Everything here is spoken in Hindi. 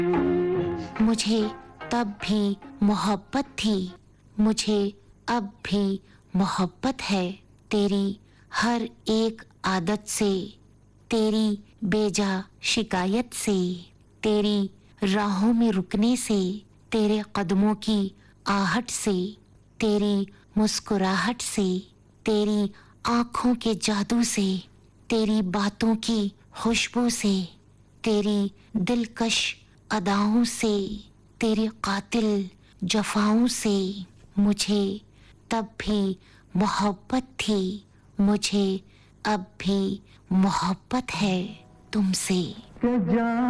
मुझे तब भी मोहब्बत थी, मुझे अब भी मोहब्बत है तेरी हर एक आदत से, तेरी बेजा शिकायत से, तेरी राहों में रुकने से, तेरे कदमों की आहट से, तेरी मुस्कुराहट से, तेरी आँखों के जादू से, तेरी बातों की खुशबू से, तेरी दिलकश अदाओं से, तेरी कातिल जफाओं से मुझे तब भी मोहब्बत थी, मुझे अब भी मोहब्बत है तुमसे।